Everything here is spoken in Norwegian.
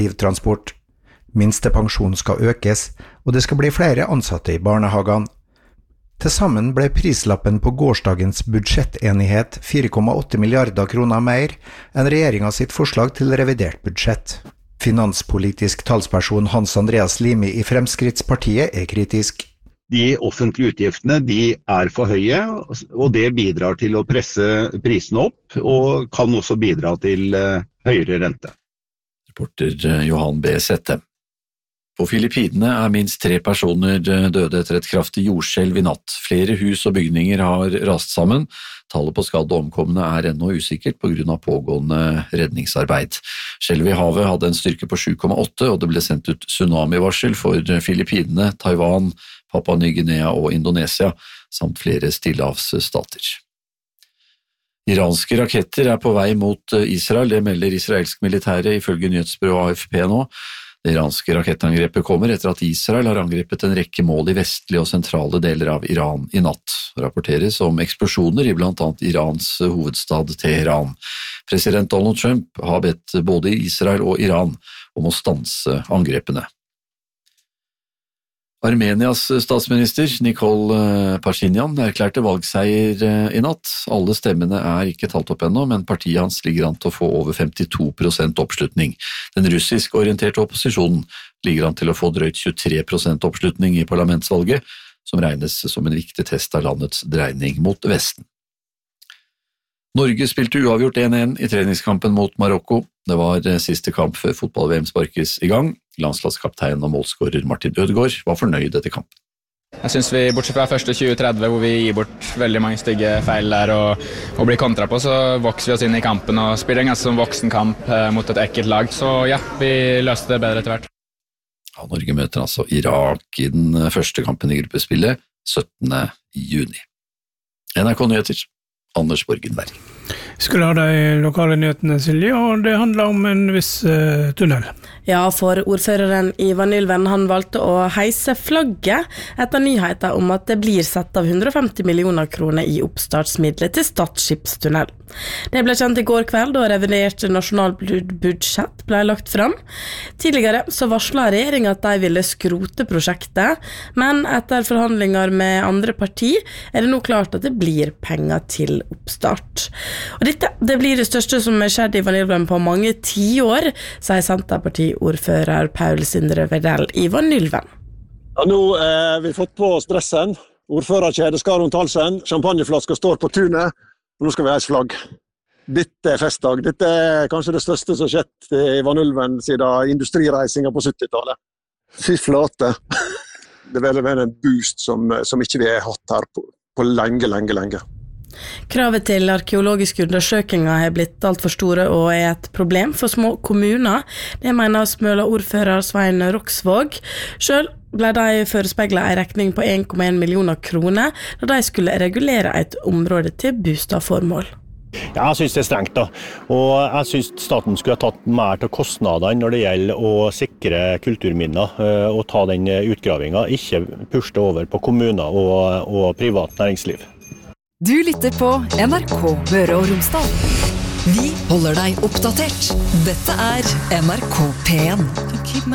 kollektivtransport. Minstepensjon skal økes, og det skal bli flere ansatte i barnehagene. Til sammen ble prislappen på gårsdagens budsjettenighet 4,8 milliarder kroner mer enn regjeringen sitt forslag til revidert budsjett. Finanspolitisk talsperson Hans Andreas Limi i Fremskrittspartiet kritisk. De offentlige utgiftene de for høye, og det bidrar til å presse prisene opp, og kan også bidra til høyere rente. Reporter Johan B. Sette. På Filippinene minst 3 personer døde etter et kraftig jordskjelv i natt. Flere hus og bygninger har rast sammen. Tallet på skadde og omkomne ennå usikkert på grunn av pågående redningsarbeid. Skjelvet i havet hadde en styrke på 7,8, og det ble sendt ut tsunamivarsel for Filippinene, Taiwan, Papua Ny-Guinea og Indonesia, samt flere stillehavsstater. Iranske raketter på vei mot Israel, det melder israelsk militære ifølge nyhetsbyrået AFP nå. Det iranske rakettangrepet kommer etter at Israel har angrepet en rekke mål i vestlige og sentrale deler av Iran i natt. Rapporteres om eksplosjoner i blant annet Irans hovedstad Teheran. President Donald Trump har bedt både Israel og Iran om å stanse angrepene. Armenias statsminister Nikol Pashinyan erklærte valgseier i natt. Alle stemmene ikke talt opp ennå, men partiet hans ligger an til å få over 52% oppslutning. Den russisk-orienterte opposisjonen ligger an til å få drøyt 23% oppslutning i parlamentsvalget, som regnes som en viktig test av landets dreining mot Vesten. Norge spilte uavgjort 1-1 i treningskampen mot Marokko. Det var siste kamp før fotball-VM sparkes i gang. Landslagskaptein og målskårer Martin Ødegaard var fornøyd etter kampen. Jeg synes vi, bortsett fra første 20-30, hvor vi gir bort veldig mange stygge feil der og blir kontra på, så vokser vi oss inn i kampen og spiller en ganske sånn voksen kamp mot et ekkelt lag. Så ja, vi løste det bedre etter hvert. Ja, Norge møter altså Irak i den første kampen i gruppespillet 17. juni. NRK Nyheter, Anders Borgenberg. Vi skulle ha de lokale nyhetene, Silje, og det handler om en viss tunnel. Ja, for ordføreren i Vanylven han valgte å heise flagget etter nyheter om at det blir satt av 150 millioner kroner i oppstartsmidler til Stad skipstunnel. Det ble kjent i går kveld da revidert nasjonalbudsjett ble lagt fram. Tidligere så varslet regjeringen at de ville skrote prosjektet, men etter forhandlinger med andre parti det nå klart at det blir penger til oppstart. Og dette det blir det største som skjedd i Vanylven på mange 10 år, sier Senterparti-ordfører Paul Sindre Vedell i Vanylven. Ja, nå vi fått på oss dressen. Ordførerkjede skar rundt halsen, champagneflasker står på tunet, og nå skal vi heise flagg. Dette festdag. Dette kanskje det største som har skjedd i Vanylven siden industrireisingen på 70-tallet. Fy flate. Det vil være en boost som ikke vi har hatt her på lenge. Kravet til arkeologiske undersøkelser har blitt alt for store og et problem for små kommuner. Det mener Smøla-ordfører Svein Roksvåg. Selv ble de forespeilet en regning på 1,1 millioner kroner da de skulle regulere et område til boligformål. Ja, jeg synes det strengt da, og jeg synes staten skulle ha tatt mer til kostnadene når det gjelder å sikre kulturminner og ta den utgravingen, ikke pushe det over på kommuner og privat næringsliv. Du lytter på NRK Møre og Romsdal. Vi holder deg oppdatert. Dette NRK P1.